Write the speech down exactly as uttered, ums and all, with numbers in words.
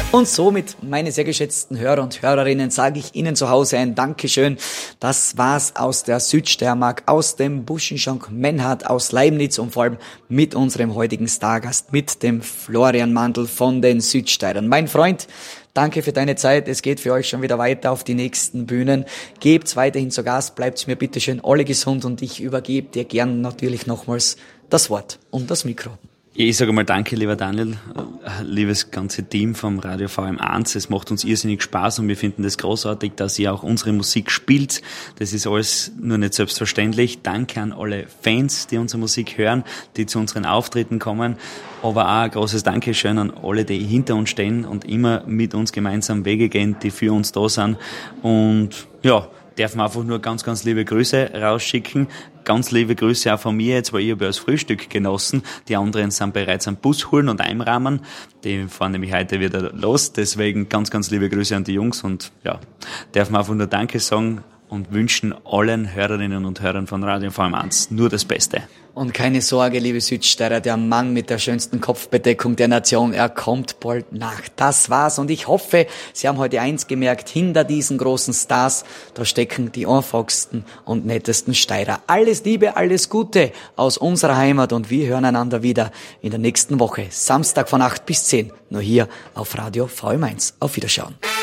Und somit, meine sehr geschätzten Hörer und Hörerinnen, sage ich Ihnen zu Hause ein Dankeschön. Das war's aus der Südsteiermark, aus dem Buschenschank Mennhardt, aus Leibniz und vor allem mit unserem heutigen Stargast, mit dem Florian Mandl von den Südsteirern. Mein Freund, danke für deine Zeit. Es geht für euch schon wieder weiter auf die nächsten Bühnen. Gebt's weiterhin zu Gast, bleibt's mir bitteschön alle gesund und ich übergebe dir gern natürlich nochmals das Wort und das Mikro. Ich sage mal danke, lieber Daniel, liebes ganze Team vom Radio V M eins. Es macht uns irrsinnig Spaß und wir finden das großartig, dass ihr auch unsere Musik spielt. Das ist alles nur nicht selbstverständlich. Danke an alle Fans, die unsere Musik hören, die zu unseren Auftritten kommen. Aber auch ein großes Dankeschön an alle, die hinter uns stehen und immer mit uns gemeinsam Wege gehen, die für uns da sind. Und ja, darf man einfach nur ganz, ganz liebe Grüße rausschicken. Ganz liebe Grüße auch von mir jetzt, weil ich habe ja das Frühstück genossen. Die anderen sind bereits am Bus holen und einrahmen. Die fahren nämlich heute wieder los. Deswegen ganz, ganz liebe Grüße an die Jungs und ja, darf man einfach nur Danke sagen und wünschen allen Hörerinnen und Hörern von Radio V M eins nur das Beste. Und keine Sorge, liebe Südsteirer, der Mann mit der schönsten Kopfbedeckung der Nation, er kommt bald nach. Das war's und ich hoffe, Sie haben heute eins gemerkt, hinter diesen großen Stars, da stecken die einfachsten und nettesten Steirer. Alles Liebe, alles Gute aus unserer Heimat und wir hören einander wieder in der nächsten Woche, Samstag von acht bis zehn, nur hier auf Radio V M eins. Auf Wiederschauen.